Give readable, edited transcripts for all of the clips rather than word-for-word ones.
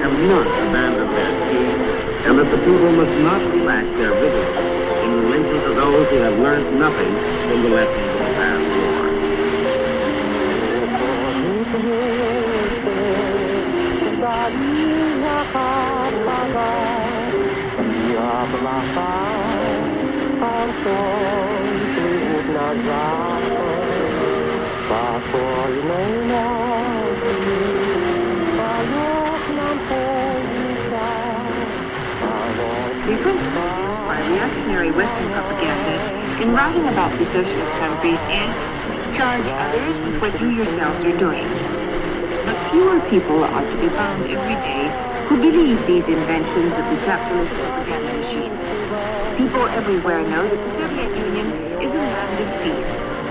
have not abandoned their scheme, and that the people must not relax their vigilance in relation to those who have learned nothing from the lessons of the past war. The principal used by reactionary Western propaganda in writing about the socialist countries is charge others with what you yourselves are doing. But fewer people are to be found every day who believe these inventions of the capitalist propaganda machine. People everywhere know that the Soviet Union is a land of peace.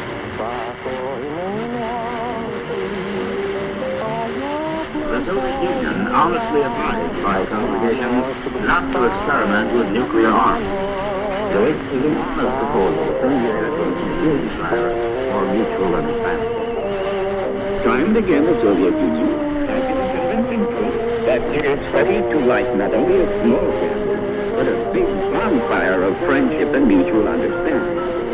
The Soviet Union honestly advised by congregations not to experiment with nuclear arms. This is an honest proposal affiliated with security desire or mutual understanding. Time and again, the Soviet Union has been convincing proof that it is ready to light not only a small candle, but a big bonfire of friendship and mutual understanding.